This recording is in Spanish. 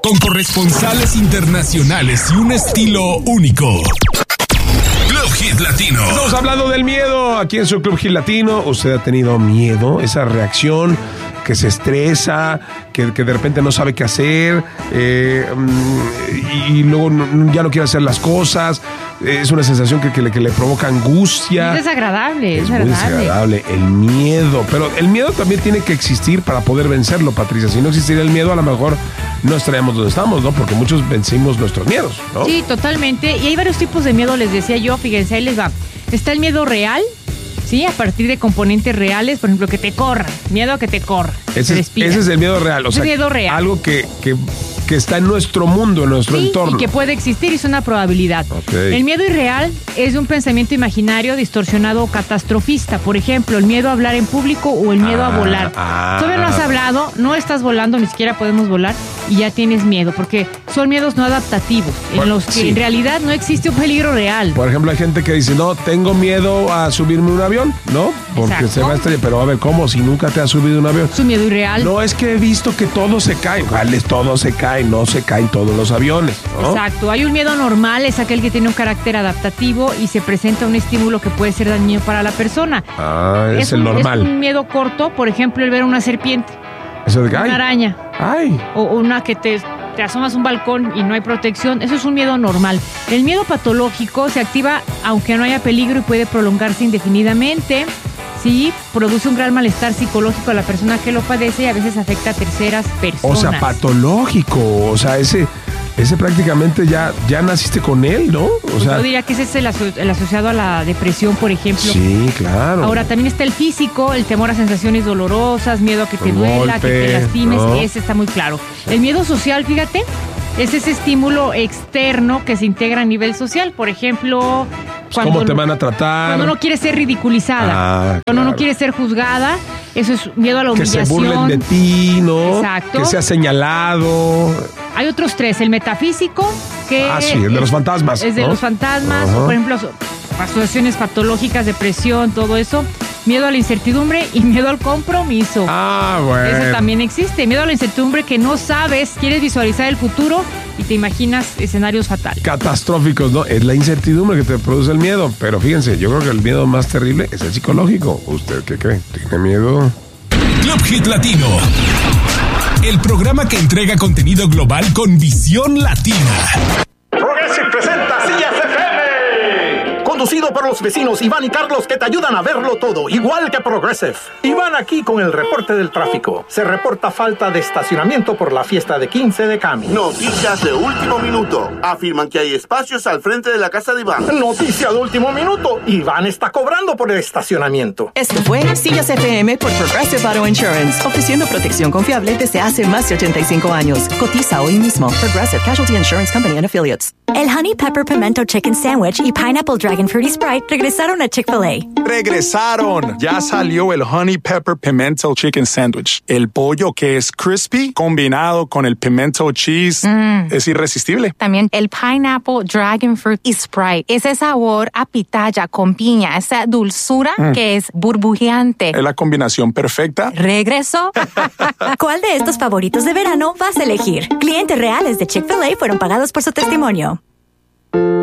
con corresponsales internacionales y un estilo único. Club Hit Latino. Estamos hablando del miedo aquí en su Club Hit Latino. ¿Usted ha tenido miedo? Esa reacción que se estresa, que de repente no sabe qué hacer, y luego ya no quiere hacer las cosas. Es una sensación que le provoca angustia. Es desagradable. Es muy desagradable el miedo. Pero el miedo también tiene que existir para poder vencerlo, Patricia. Si no existiera el miedo, a lo mejor no estaríamos donde estamos, ¿no? Porque muchos vencimos nuestros miedos, ¿no? Sí, totalmente. Y hay varios tipos de miedo, les decía yo. Fíjense, ahí les va. Está el miedo real, ¿sí? A partir de componentes reales, por ejemplo, que te corran. Miedo a que te corran. Ese es el miedo real. O sea, miedo real. Algo que está en nuestro mundo, en nuestro entorno. Y que puede existir, es una probabilidad. Okay. El miedo irreal es un pensamiento imaginario, distorsionado o catastrofista. Por ejemplo, el miedo a hablar en público o el miedo a volar. Todavía no has hablado, no estás volando, ni siquiera podemos volar y ya tienes miedo, porque son miedos no adaptativos, en los que en realidad no existe un peligro real. Por ejemplo, hay gente que dice, no, tengo miedo a subirme a un avión, ¿no? Porque Exacto. se va a estrellar. Pero a ver, ¿cómo? Si nunca te has subido a un avión. Es un miedo irreal. No, es que he visto que todo se cae. ¿Cuáles todo se cae? No se caen todos los aviones, ¿no? Exacto. Hay un miedo normal, es aquel que tiene un carácter adaptativo y se presenta un estímulo que puede ser dañino para la persona. Es el normal. Es un miedo corto, por ejemplo, el ver una serpiente. Eso de que, una araña. Ay. O una que te asomas a un balcón y no hay protección. Eso es un miedo normal. El miedo patológico se activa aunque no haya peligro y puede prolongarse indefinidamente. Sí, produce un gran malestar psicológico a la persona que lo padece y a veces afecta a terceras personas. O sea, patológico. O sea, ese prácticamente ya naciste con él, ¿no? O sea, yo diría que ese es el asociado a la depresión, por ejemplo. Sí, claro. Ahora, también está el físico, el temor a sensaciones dolorosas, miedo a que te duela, que te lastimes. ¿No? Ese está muy claro. El miedo social, fíjate, es ese estímulo externo que se integra a nivel social. Por ejemplo, ¿cómo te van a tratar? Cuando no quieres ser ridiculizada, cuando no quieres ser juzgada, eso es miedo a la humillación. Que se burlen de ti, ¿no? Exacto. Que sea señalado. Hay otros tres, el metafísico, que sí, el de los fantasmas. Es de los fantasmas, por ejemplo, asociaciones patológicas, depresión, todo eso. Miedo a la incertidumbre y miedo al compromiso. Bueno. Eso también existe. Miedo a la incertidumbre, que no sabes, quieres visualizar el futuro y te imaginas escenarios fatales. Catastróficos, ¿no? Es la incertidumbre que te produce el miedo. Pero fíjense, yo creo que el miedo más terrible es el psicológico. ¿Usted qué cree? ¿Tiene miedo? Club Hit Latino. El programa que entrega contenido global con visión latina. Progressive presenta Sillas FM. Conducido por los vecinos Iván y Carlos, que te ayudan a verlo todo, igual que Progressive. Iván aquí con el reporte del tráfico. Se reporta falta de estacionamiento por la fiesta de 15 de Cami. Noticias de último minuto. Afirman que hay espacios al frente de la casa de Iván. Noticia de último minuto. Iván está cobrando por el estacionamiento. Esto fue Sillas FM por Progressive Auto Insurance, ofreciendo protección confiable desde hace más de 85 años. Cotiza hoy mismo. Progressive Casualty Insurance Company and Affiliates. El Honey Pepper Pimento Chicken Sandwich y Pineapple Dragon Fruity Sprite regresaron a Chick-fil-A. ¡Regresaron! Ya salió el Honey Pepper Pimento Chicken Sandwich. El pollo que es crispy combinado con el pimento cheese es irresistible. También el Pineapple Dragon Fruit y Sprite. Ese sabor a pitaya con piña, esa dulzura que es burbujeante. Es la combinación perfecta. ¿Regresó? ¿Cuál de estos favoritos de verano vas a elegir? Clientes reales de Chick-fil-A fueron pagados por su testimonio.